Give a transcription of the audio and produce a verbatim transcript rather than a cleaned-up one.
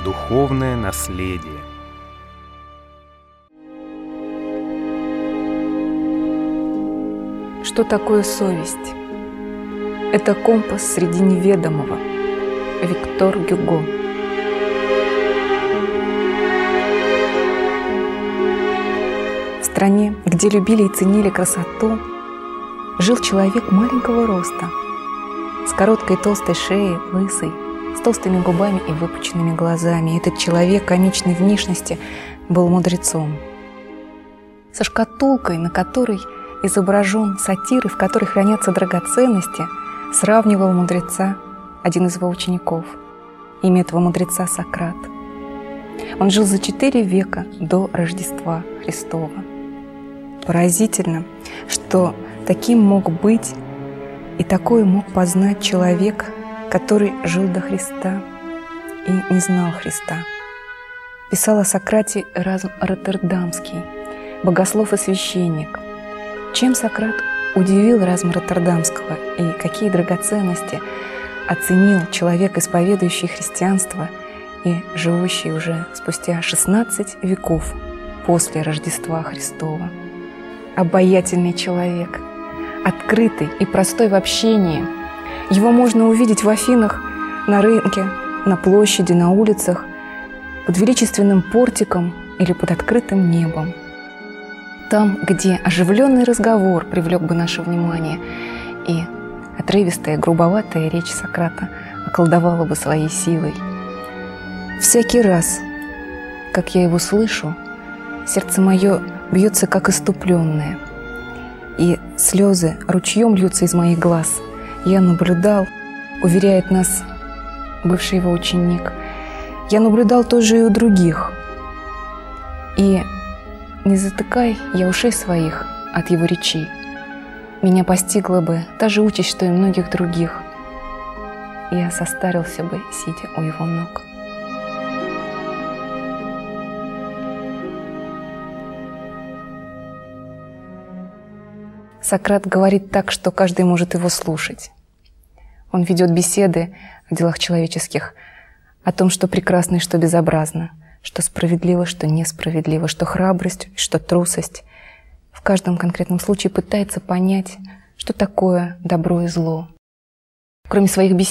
Духовное наследие. Что такое совесть? Это компас среди неведомого. Виктор Гюго. В стране, где любили и ценили красоту, жил человек маленького роста, с короткой толстой шеей, лысый, с толстыми губами и выпученными глазами. И этот человек комичной внешности был мудрецом. Со шкатулкой, на которой изображен сатир, и в которой хранятся драгоценности, сравнивал мудреца один из его учеников. Имя этого мудреца Сократ. Он жил за четыре века до Рождества Христова. Поразительно, что таким мог быть и такое мог познать человек, который жил до Христа и не знал Христа. Писал о Сократе Эразм Роттердамский, богослов и священник. Чем Сократ удивил Эразма Роттердамского и какие драгоценности оценил человек, исповедующий христианство и живущий уже спустя шестнадцать веков после Рождества Христова. Обаятельный человек, открытый и простой в общении. Его можно увидеть в Афинах, на рынке, на площади, на улицах, под величественным портиком или под открытым небом. Там, где оживленный разговор привлек бы наше внимание, и отрывистая, грубоватая речь Сократа околдовала бы своей силой. Всякий раз, как я его слышу, сердце мое бьется как иступленное, и слезы ручьем льются из моих глаз. Я наблюдал, уверяет нас бывший его ученик, я наблюдал тоже и у других. И не затыкай я ушей своих от его речей, меня постигла бы та же участь, что и многих других. Я состарился бы, сидя у его ног. Сократ говорит так, что каждый может его слушать. Он ведет беседы о делах человеческих, о том, что прекрасно и что безобразно, что справедливо, что несправедливо, что храбрость, что трусость. В каждом конкретном случае пытается понять, что такое добро и зло. Кроме своих бесед,